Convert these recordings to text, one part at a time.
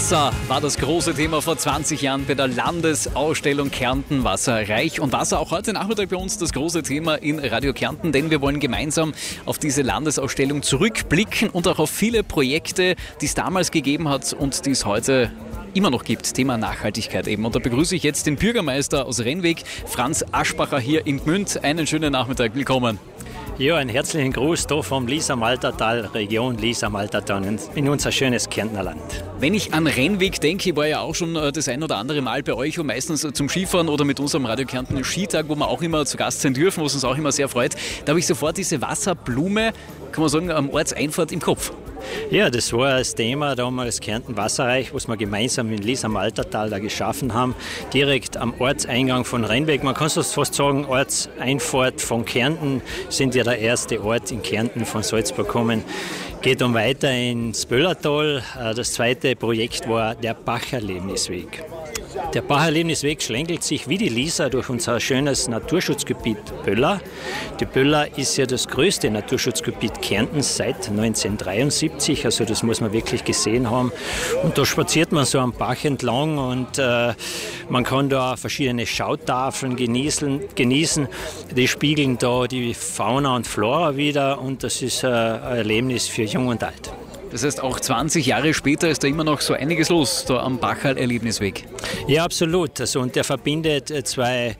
Wasser war das große Thema vor 20 Jahren bei der Landesausstellung Kärnten Wasserreich. Und Wasser auch heute Nachmittag bei uns das große Thema in Radio Kärnten, denn wir wollen gemeinsam auf diese Landesausstellung zurückblicken und auch auf viele Projekte, die es damals gegeben hat und die es heute immer noch gibt. Thema Nachhaltigkeit eben. Und da begrüße ich jetzt den Bürgermeister aus Rennweg, Franz Aschbacher, hier in Gmünd. Einen schönen Nachmittag, willkommen. Ja, einen herzlichen Gruß da vom Lies-am-Alter-Tal, Region Lies-am-Alter-Tal in unser schönes Kärntner Land. Wenn ich an Rennweg denke, ich war ja auch schon das ein oder andere Mal bei euch und meistens zum Skifahren oder mit unserem Radio Kärnten Skitag, wo wir auch immer zu Gast sein dürfen, was uns auch immer sehr freut. Da habe ich sofort diese Wasserblume, kann man sagen, am Ortseinfahrt im Kopf. Ja, das war das Thema damals Kärnten Wasserreich, was wir gemeinsam in Lies-am-Alter-Tal da geschaffen haben, direkt am Ortseingang von Rennweg. Man kann es fast sagen, Ortseinfahrt von Kärnten, sind ja der erste Ort in Kärnten von Salzburg gekommen. Geht dann weiter ins Böllertal. Das zweite Projekt war der Bacherlebnisweg. Der Bacherlebnisweg schlängelt sich wie die Lieser durch unser schönes Naturschutzgebiet Böller. Die Böller ist ja das größte Naturschutzgebiet Kärntens seit 1973, also das muss man wirklich gesehen haben. Und da spaziert man so am Bach entlang und man kann da verschiedene Schautafeln genießen. Die spiegeln da die Fauna und Flora wider und das ist ein Erlebnis für Jung und Alt. Das heißt, auch 20 Jahre später ist da immer noch so einiges los, da am Bacherl-Erlebnisweg. Ja, absolut. Also, und der verbindet zwei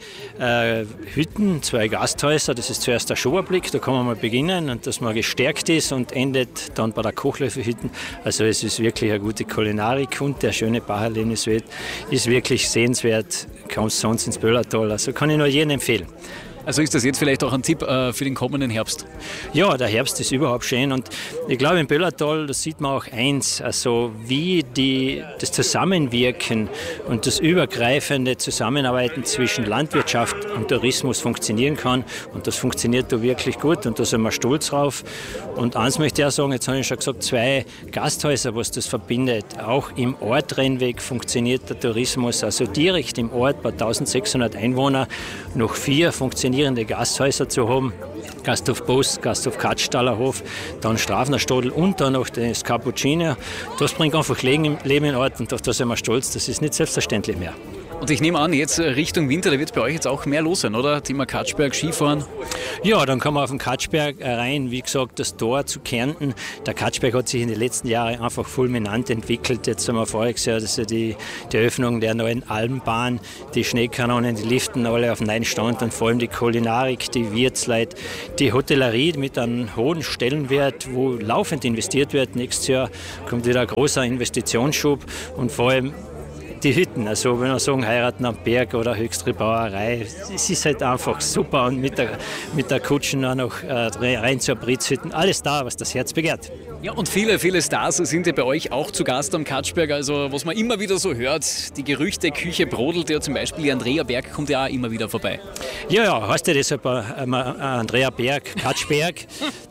Hütten, zwei Gasthäuser. Das ist zuerst der Schauerblick, da kann man mal beginnen und dass man gestärkt ist und endet dann bei der Kochlöffelhütten. Also es ist wirklich eine gute Kulinarik und der schöne Bacherl-Erlebnisweg ist wirklich sehenswert, kaum sonst ins Böllertal. Also kann ich nur jedem empfehlen. Also ist das jetzt vielleicht auch ein Tipp für den kommenden Herbst? Ja, der Herbst ist überhaupt schön und ich glaube im Böllertal, da sieht man auch eins, also wie das Zusammenwirken und das übergreifende Zusammenarbeiten zwischen Landwirtschaft und Tourismus funktionieren kann und das funktioniert da wirklich gut und da sind wir stolz drauf. Und eins möchte ich auch sagen, jetzt habe ich schon gesagt, zwei Gasthäuser, was das verbindet. Auch im Ort Rennweg funktioniert der Tourismus, also direkt im Ort bei 1600 Einwohnern noch 4 funktionierende Gasthäuser zu haben. Gasthof Bost, Gasthof Katzstallerhof, dann Strafnerstadel und dann noch das Cappuccino. Das bringt einfach Leben in Ort und auf das sind wir stolz. Das ist nicht selbstverständlich mehr. Und ich nehme an, jetzt Richtung Winter, da wird bei euch jetzt auch mehr los sein, oder? Thema Katschberg, Skifahren. Ja, dann kann man auf den Katschberg rein. Wie gesagt, das Tor zu Kärnten. Der Katschberg hat sich in den letzten Jahren einfach fulminant entwickelt. Jetzt haben wir voriges Jahr die Eröffnung der neuen Alpenbahn, die Schneekanonen, die Liften alle auf dem neuen Stand und vor allem die Kulinarik, die Wirtsleit, die Hotellerie mit einem hohen Stellenwert, wo laufend investiert wird. Nächstes Jahr kommt wieder ein großer Investitionsschub und vor allem die Hütten, also wenn wir sagen, heiraten am Berg oder höchste Brauerei, es ist halt einfach super und mit der Kutschen auch noch rein zur Britzhütten, alles da, was das Herz begehrt. Ja, und viele Stars sind ja bei euch auch zu Gast am Katschberg, also was man immer wieder so hört, die Gerüchteküche brodelt ja, zum Beispiel die Andrea Berg kommt ja auch immer wieder vorbei. Ja, heißt ja deshalb Andrea Berg, Katschberg.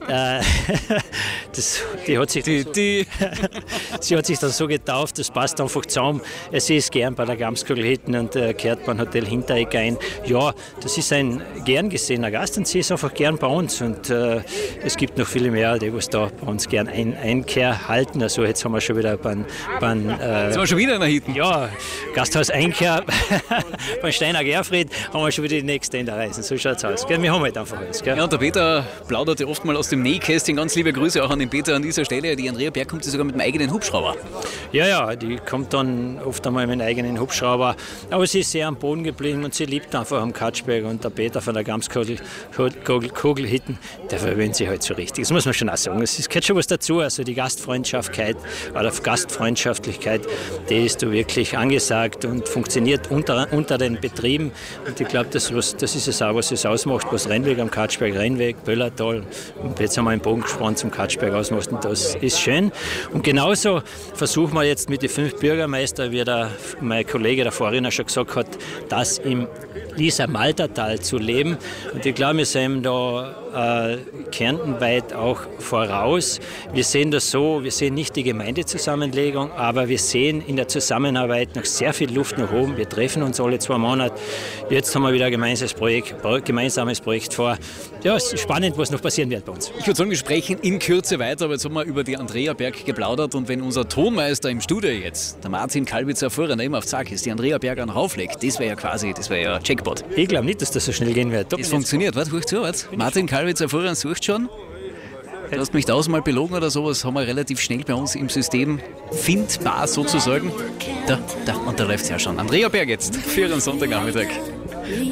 Sie hat sich dann so getauft, das passt einfach zusammen. Sie ist gern bei der Gamskugel-Hütten und kehrt beim Hotel Hinteregger ein. Ja, das ist ein gern gesehener Gast und sie ist einfach gern bei uns. Und es gibt noch viele mehr, die was da bei uns gern Einkehr halten. Also jetzt haben wir schon wieder jetzt sind wir schon wieder in der Hütten? Ja, Gasthaus Einkehr beim Steiner Gerfried haben wir schon wieder die nächste in der Reise. So schaut es aus. Gell? Wir haben halt einfach alles. Gell? Ja, und der Peter plaudert ja oft mal aus dem Nähkästchen. Ganz liebe Grüße auch an den Peter an dieser Stelle. Die Andrea Berg kommt ja sogar mit einem eigenen Hubschrauber. Ja, die kommt dann oft einmal mit einem eigenen Hubschrauber. Aber sie ist sehr am Boden geblieben und sie liebt einfach am Katschberg. Und der Peter von der Gamskugel-Hütten, der verwöhnt sich halt so richtig. Das muss man schon auch sagen. Es gehört schon was dazu. Also die Gastfreundschaftlichkeit, die ist da wirklich angesagt und funktioniert unter den Betrieben. Und ich glaube, das ist es auch, was es ausmacht, was Rennweg am Katschberg, Rennweg, Böllertal. Und jetzt haben wir einen Bogen gespannt zum Katschberg ausmacht und das ist schön. Und genauso versuchen wir jetzt mit den 5 Bürgermeistern, wie mein Kollege, der Vorredner, schon gesagt hat, das im Lies-am-Alter-Tal zu leben. Und ich glaube, wir sind da kärntenweit auch voraus. Wir sehen das so, wir sehen nicht die Gemeindezusammenlegung, aber wir sehen in der Zusammenarbeit noch sehr viel Luft nach oben. Wir treffen uns alle 2 Monate. Jetzt haben wir wieder ein gemeinsames Projekt vor. Ja, es ist spannend, was noch passieren wird bei uns. Ich würde sagen, wir sprechen in Kürze weiter, aber jetzt haben wir über die Andreaberg geplaudert und wenn unser Tonmeister im Studio jetzt, der Martin Kalbitzer Vorrenner, immer auf Zack ist, die Andreaberg an rauflegt, das wäre ja Jackpot. Ich glaube nicht, dass das so schnell gehen wird. Es funktioniert, warte, hör zu, warte. Martin Kalbitzer Vorrenner sucht schon. Du hast mich tausendmal belogen oder sowas, haben wir relativ schnell bei uns im System findbar sozusagen. Da läuft es ja schon. Andreaberg jetzt für einen Sonntagnachmittag.